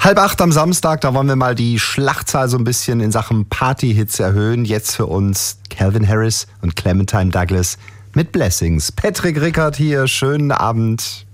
7:30 am Samstag, da wollen wir mal die Schlachtzahl so ein bisschen in Sachen Party-Hits erhöhen. Jetzt für uns Calvin Harris und Clementine Douglas mit Blessings. Patrick Rickard hier, schönen Abend.